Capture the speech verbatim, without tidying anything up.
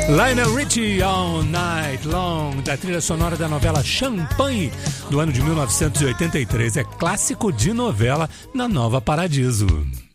Lionel Richie, All Night Long, da trilha sonora da novela Champagne, do ano de mil novecentos e oitenta e três. É clássico de novela na Nova Paradiso.